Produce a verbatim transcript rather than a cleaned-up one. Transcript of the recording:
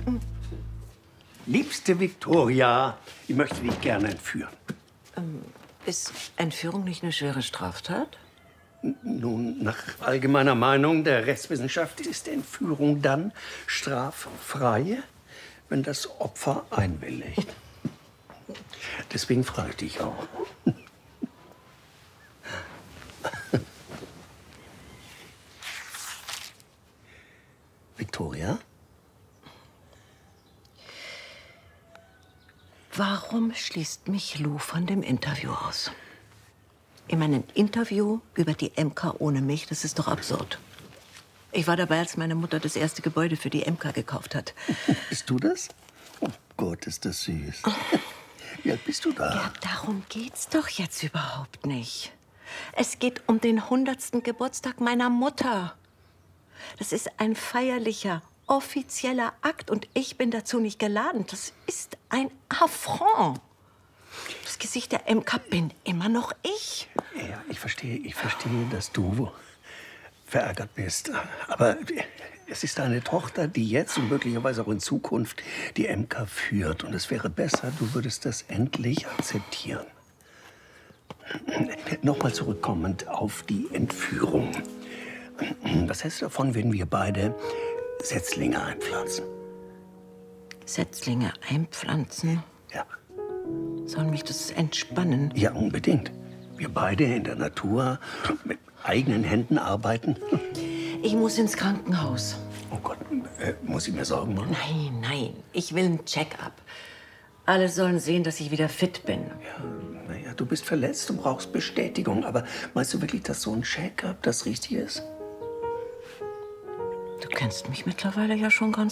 Mhm. Liebste Viktoria, ich möchte dich gerne entführen. Ähm, ist Entführung nicht eine schwere Straftat? Nun, nach allgemeiner Meinung der Rechtswissenschaft ist Entführung dann straffrei, wenn das Opfer einwilligt. Deswegen frage ich dich auch. Viktoria? Warum schließt mich Lou von dem Interview aus? Ich meine, ein Interview über die M K ohne mich, das ist doch absurd. Ich war dabei, als meine Mutter das erste Gebäude für die M K gekauft hat. Bist du das? Oh Gott, ist das süß. Wie alt bist du da? Ja, darum geht's doch jetzt überhaupt nicht. Es geht um den hundertsten Geburtstag meiner Mutter. Das ist ein feierlicher, offizieller Akt und ich bin dazu nicht geladen. Das ist ein Affront. Das Gesicht der M K bin immer noch ich. Ja, ich verstehe, ich verstehe, dass du verärgert bist. Aber es ist deine Tochter, die jetzt und möglicherweise auch in Zukunft die M K führt. Und es wäre besser, du würdest das endlich akzeptieren. Nochmal zurückkommend auf die Entführung. Was hältst du davon, wenn wir beide Setzlinge einpflanzen? Setzlinge einpflanzen? Ja. Soll mich das entspannen? Ja, unbedingt. Wir beide in der Natur mit eigenen Händen arbeiten. Ich muss ins Krankenhaus. Oh Gott, äh, muss ich mir Sorgen machen? Nein, nein. Ich will ein Check-up. Alle sollen sehen, dass ich wieder fit bin. Ja, naja, du bist verletzt und brauchst Bestätigung. Aber meinst du wirklich, dass so ein Check-up das Richtige ist? Du kennst mich mittlerweile ja schon ganz